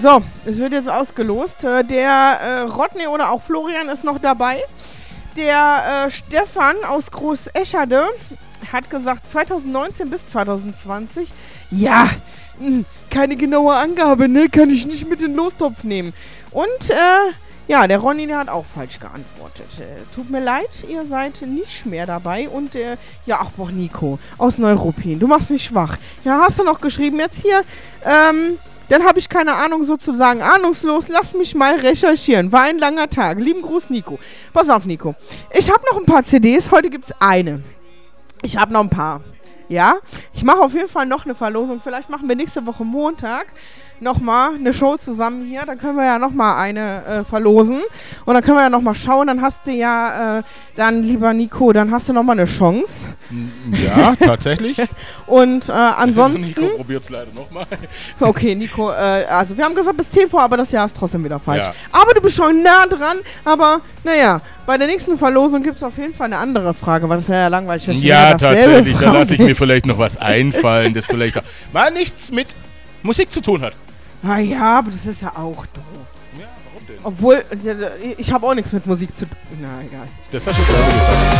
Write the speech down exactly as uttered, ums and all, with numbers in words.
So, es wird jetzt ausgelost. Äh, der äh, Rodney oder auch Florian ist noch dabei. Der äh, Stefan aus Groß-Escherde hat gesagt zweitausendneunzehn bis zweitausendzwanzig. Ja, mh, keine genaue Angabe, ne? Kann ich nicht mit in den Lostopf nehmen. Und äh, ja, der Ronny, der hat auch falsch geantwortet. Äh, tut mir leid, ihr seid nicht mehr dabei. Und äh, ja, ach boah, Nico aus Neuruppin, du machst mich schwach. Ja, hast du noch geschrieben jetzt hier? Ähm, dann habe ich keine Ahnung, sozusagen ahnungslos. Lass mich mal recherchieren. War ein langer Tag. Lieben Gruß, Nico. Pass auf, Nico. Ich habe noch ein paar C Ds. Heute gibt es eine. Ich habe noch ein paar. Ja, ich mache auf jeden Fall noch eine Verlosung. Vielleicht machen wir nächste Woche Montag nochmal eine Show zusammen hier. Dann können wir ja nochmal eine äh, verlosen. Und dann können wir ja nochmal schauen. Dann hast du ja, äh, dann lieber Nico, dann hast du nochmal eine Chance. Ja, tatsächlich. Und äh, ansonsten... Nico probiert es leider nochmal. Okay, Nico, äh, also wir haben gesagt bis zehn vor, aber das Jahr ist trotzdem wieder falsch. Ja. Aber du bist schon nah dran. Aber naja, bei der nächsten Verlosung gibt es auf jeden Fall eine andere Frage, weil das wäre ja langweilig. Wenn Ja, tatsächlich. Da lasse ich mir vielleicht noch was einfallen, das vielleicht auch mal nichts mit Musik zu tun hat. Ah ja, aber das ist ja auch doof. Ja, warum denn? Obwohl, ich habe auch nichts mit Musik zu tun. Na, egal. Das hast du gerade gesagt.